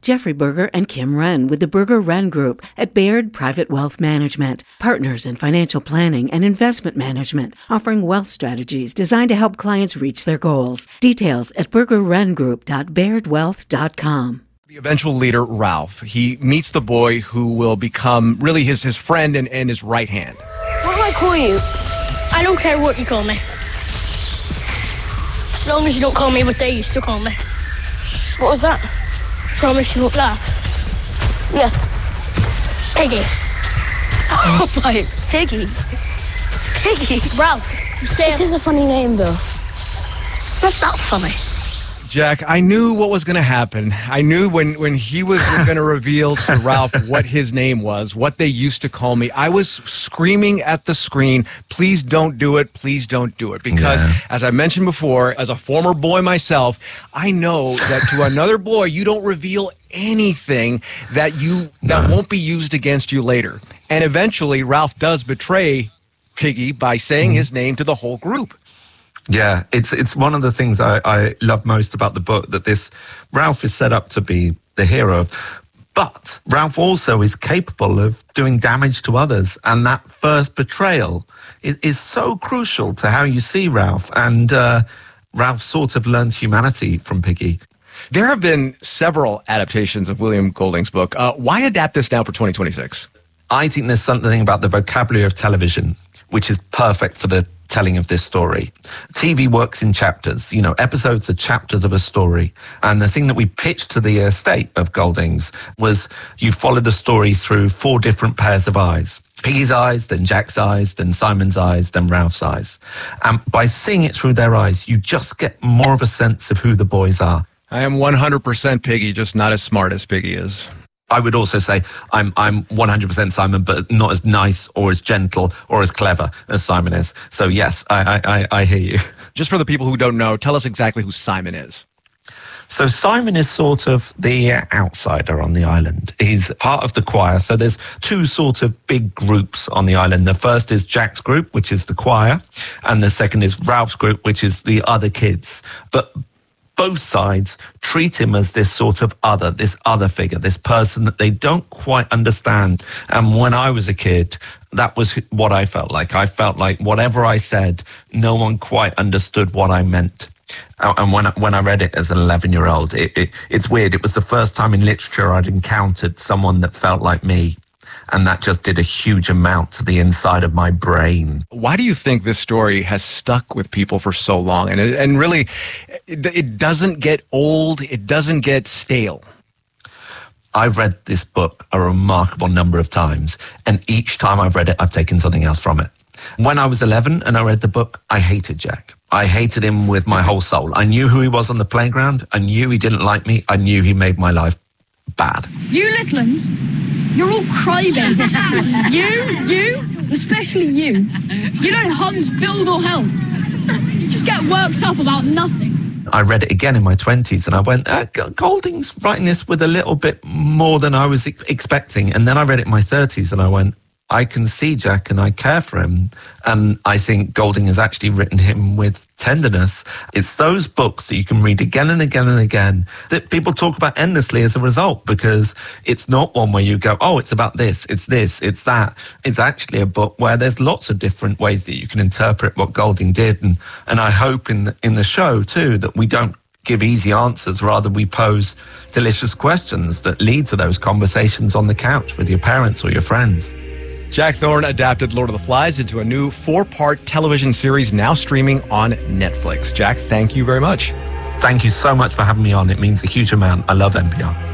Jeffrey Berger and Kim Wren with the Berger Wren Group at Baird Private Wealth Management, partners in financial planning and investment management, offering wealth strategies designed to help clients reach their goals. Details at bergerwrengroup.bairdwealth.com. The eventual leader, Ralph, he meets the boy who will become really his friend and his right hand. What do I call you? I don't care what you call me. As long as you don't call me what they used to call me. What was that? Promise you won't laugh. Yes. Piggy. Oh, my Piggy. Piggy. Ralph, you say This is a funny name, though. Not that funny. Jack, I knew what was going to happen. I knew when he was going to reveal to Ralph what his name was, what they used to call me. I was screaming at the screen, please don't do it, please don't do it. Because, as I mentioned before, as a former boy myself, I know that to another boy, you don't reveal anything that won't be used against you later. And eventually, Ralph does betray Piggy by saying his name to the whole group. Yeah, it's one of the things I love most about the book, that this Ralph is set up to be the hero, but Ralph also is capable of doing damage to others. And that first betrayal is so crucial to how you see Ralph. And Ralph sort of learns humanity from Piggy. There have been several adaptations of William Golding's book. Why adapt this now for 2026? I think there's something about the vocabulary of television which is perfect for the telling of this story. TV works in chapters. You know, episodes are chapters of a story. And the thing that we pitched to the estate of Golding's was you follow the story through 4 different pairs of eyes. Piggy's eyes, then Jack's eyes, then Simon's eyes, then Ralph's eyes. And by seeing it through their eyes, you just get more of a sense of who the boys are. I am 100% Piggy, just not as smart as Piggy is. I would also say I'm 100% Simon, but not as nice or as gentle or as clever as Simon is. So yes, I hear you. Just for the people who don't know, tell us exactly who Simon is. So Simon is sort of the outsider on the island. He's part of the choir. So there's 2 sort of big groups on the island. The first is Jack's group, which is the choir. And the second is Ralph's group, which is the other kids. But both sides treat him as this sort of other, this other figure, this person that they don't quite understand. And when I was a kid, that was what I felt like. I felt like whatever I said, no one quite understood what I meant. And when I read it as an 11-year-old, it's weird. It was the first time in literature I'd encountered someone that felt like me. And that just did a huge amount to the inside of my brain. Why do you think this story has stuck with people for so long? And really, it doesn't get old. It doesn't get stale. I've read this book a remarkable number of times. And each time I've read it, I've taken something else from it. When I was 11 and I read the book, I hated Jack. I hated him with my whole soul. I knew who he was on the playground. I knew he didn't like me. I knew he made my life bad. You little uns, you're all crybabies. you, especially you. You don't hunt, build or help. You just get worked up about nothing. I read it again in my 20s and I went, Golding's writing this with a little bit more than I was expecting. And then I read it in my 30s and I went, I can see Jack and I care for him. And I think Golding has actually written him with tenderness. It's those books that you can read again and again and again that people talk about endlessly as a result, because it's not one where you go, oh, it's about this, it's that. It's actually a book where there's lots of different ways that you can interpret what Golding did. And I hope in the show too that we don't give easy answers, rather we pose delicious questions that lead to those conversations on the couch with your parents or your friends. Jack Thorne adapted Lord of the Flies into a new 4-part television series now streaming on Netflix. Jack, thank you very much. Thank you so much for having me on. It means a huge amount. I love NPR.